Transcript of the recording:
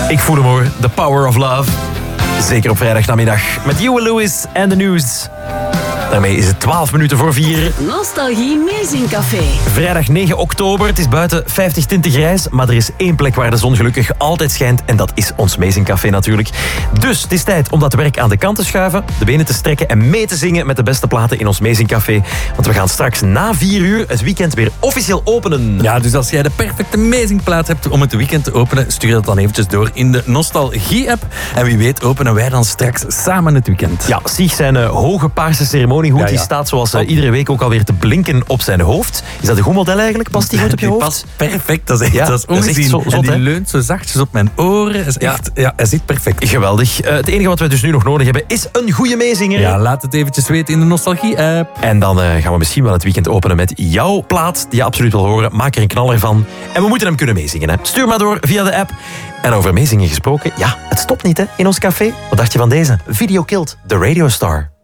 Ik voel hem hoor, The Power of Love. Zeker op vrijdagnamiddag met Huey Lewis en de News. Daarmee is het 12 minuten voor 4. Nostalgie Meezingcafé. Vrijdag 9 oktober. Het is buiten 50 tinten grijs, maar er is één plek waar de zon gelukkig altijd schijnt. En dat is ons Meezingcafé natuurlijk. Dus het is tijd om dat werk aan de kant te schuiven, de benen te strekken en mee te zingen met de beste platen in ons Meezingcafé. Want we gaan straks na 4 uur het weekend weer officieel openen. Ja, dus als jij de perfecte Meezingplaat hebt om het weekend te openen, stuur dat dan eventjes door in de Nostalgie-app. En wie weet openen wij dan straks samen het weekend. Ja, Sieg zijn hoge paarse ceremoniehoed, die staat zoals iedere week ook alweer te blinken op zijn hoofd. Is dat een goed model eigenlijk? Past die goed op je hoofd? Past perfect, dat is echt, dat is ongezien. Zot, en die hè? leunt zo zachtjes op mijn oren. Is echt, hij zit perfect. Geweldig. Het enige wat we dus nu nog nodig hebben is een goede meezinger. Ja, laat het eventjes weten in de Nostalgie-app. En dan gaan we misschien wel het weekend openen met jouw plaat die je absoluut wil horen. Maak er een knaller van. En we moeten hem kunnen meezingen. Hè. Stuur maar door via de app. En over meezingen gesproken, ja, het stopt niet hè, in ons café. Wat dacht je van deze? Video Killed, de Radio Star.